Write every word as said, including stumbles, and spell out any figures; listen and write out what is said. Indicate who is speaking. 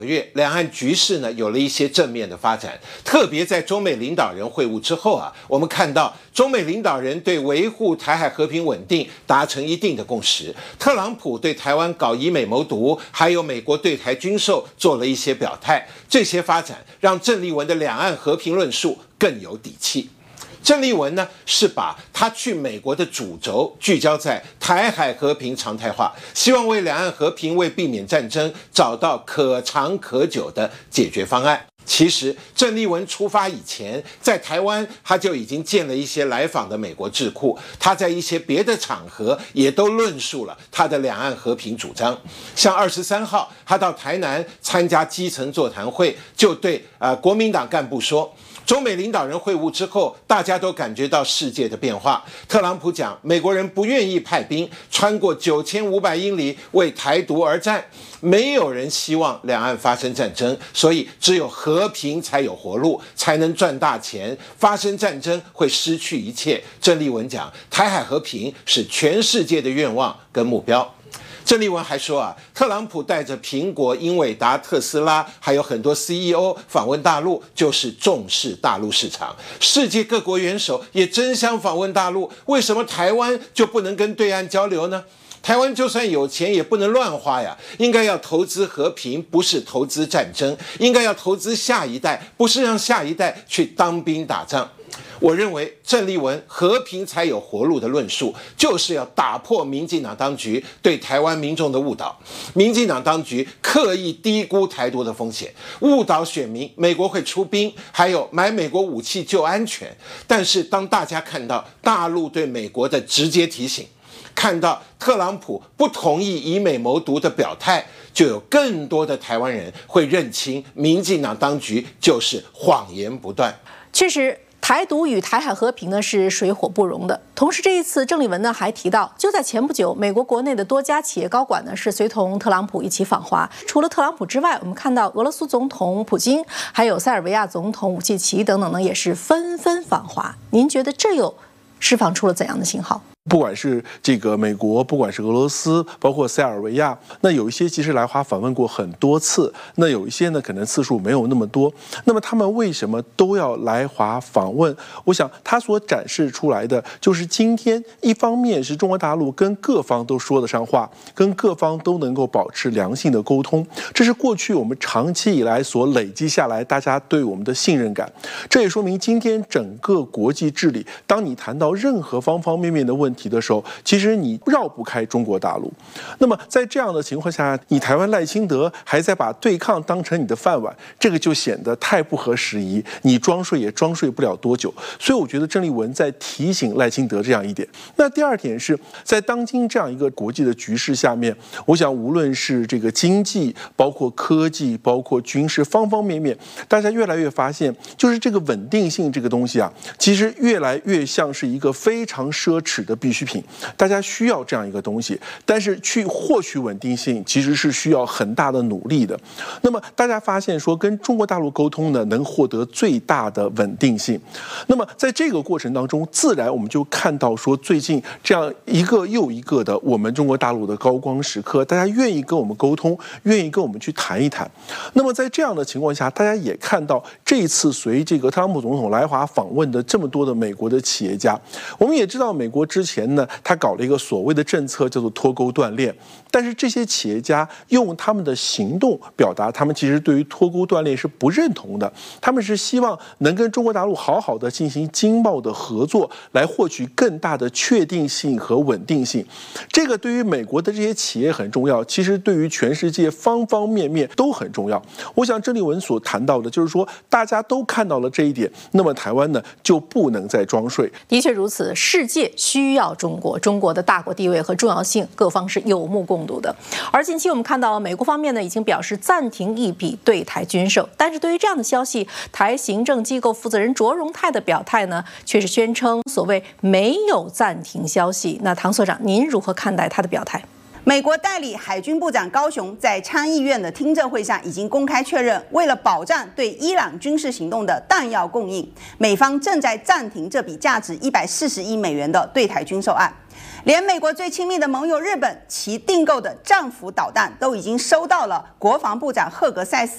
Speaker 1: 月，两岸局势呢有了一些正面的发展，特别在中美领导人会晤之后啊，我们看到中美领导人对维护台海和平稳定达成一定的共识。特朗普对台湾搞以美谋独，还有美国对台军售做了一些表态，这些发展让郑丽文的两岸和平论述更有底气。郑丽文呢，是把他去美国的主轴聚焦在台海和平常态化，希望为两岸和平、为避免战争找到可长可久的解决方案。其实，郑丽文出发以前，在台湾他就已经见了一些来访的美国智库，他在一些别的场合也都论述了他的两岸和平主张。像二十三号，他到台南参加基层座谈会，就对呃国民党干部说。中美领导人会晤之后，大家都感觉到世界的变化。特朗普讲，美国人不愿意派兵穿过九千五百英里为台独而战，没有人希望两岸发生战争，所以只有和平才有活路，才能赚大钱。发生战争会失去一切。郑丽文讲，台海和平是全世界的愿望跟目标。郑丽文还说啊，特朗普带着苹果、英伟达、特斯拉，还有很多 C E O 访问大陆，就是重视大陆市场。世界各国元首也争相访问大陆，为什么台湾就不能跟对岸交流呢？台湾就算有钱也不能乱花呀，应该要投资和平，不是投资战争；应该要投资下一代，不是让下一代去当兵打仗。我认为郑丽文和平才有活路的论述，就是要打破民进党当局对台湾民众的误导。民进党当局刻意低估台独的风险，误导选民美国会出兵，还有买美国武器救安全。但是当大家看到大陆对美国的直接提醒，看到特朗普不同意以美谋独的表态，就有更多的台湾人会认清民进党当局就是谎言不断。
Speaker 2: 确实，台独与台海和平呢是水火不容的。同时，这一次郑丽文呢还提到，就在前不久，美国国内的多家企业高管呢是随同特朗普一起访华。除了特朗普之外，我们看到俄罗斯总统普京，还有塞尔维亚总统武契奇等等呢，也是纷纷访华。您觉得这又释放出了怎样的信号？
Speaker 3: 不管是这个美国，不管是俄罗斯，包括塞尔维亚，那有一些其实来华访问过很多次，那有一些呢可能次数没有那么多。那么他们为什么都要来华访问？我想他所展示出来的就是今天一方面是中国大陆跟各方都说得上话，跟各方都能够保持良性的沟通，这是过去我们长期以来所累积下来大家对我们的信任感。这也说明今天整个国际治理，当你谈到任何方方面面的问题问题的时候，其实你绕不开中国大陆。那么在这样的情况下，你台湾赖清德还在把对抗当成你的饭碗，这个就显得太不合时宜，你装睡也装睡不了多久。所以我觉得郑丽文在提醒赖清德这样一点。那第二点是在当今这样一个国际的局势下面，我想无论是这个经济，包括科技，包括军事方方面面，大家越来越发现，就是这个稳定性这个东西啊，其实越来越像是一个非常奢侈的必需品，大家需要这样一个东西，但是去获取稳定性其实是需要很大的努力的。那么大家发现说，跟中国大陆沟通呢，能获得最大的稳定性。那么在这个过程当中，自然我们就看到说，最近这样一个又一个的我们中国大陆的高光时刻，大家愿意跟我们沟通，愿意跟我们去谈一谈。那么在这样的情况下，大家也看到这一次随这个特朗普总统来华访问的这么多的美国的企业家，我们也知道美国之前呢，他搞了一个所谓的政策叫做脱钩断链，但是这些企业家用他们的行动表达，他们其实对于脱钩断链是不认同的，他们是希望能跟中国大陆好好的进行经贸的合作，来获取更大的确定性和稳定性。这个对于美国的这些企业很重要，其实对于全世界方方面面都很重要。我想郑丽文所谈到的就是说，大家都看到了这一点，那么台湾呢就不能再装睡。
Speaker 2: 的确如此，世界需要中国，中国的大国地位和重要性，各方是有目共睹的。而近期我们看到，美国方面呢已经表示暂停一笔对台军售，但是对于这样的消息，台行政机构负责人卓荣泰的表态呢，却是宣称所谓没有暂停消息。那唐所长，您如何看待他的表态？
Speaker 4: 美国代理海军部长高雄在参议院的听证会上已经公开确认，为了保障对伊朗军事行动的弹药供应，美方正在暂停这笔价值一百四十亿美元的对台军售案。连美国最亲密的盟友日本，其订购的战斧导弹都已经收到了国防部长赫格塞斯